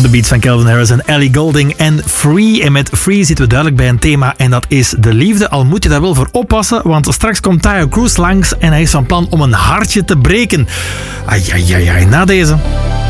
the Beats van Calvin Harris en Ellie Goulding en Free. En met Free zitten we duidelijk bij een thema en dat is de liefde. Al moet je daar wel voor oppassen, want straks komt Taio Cruz langs en hij is van plan om een hartje te breken. Ai, na deze.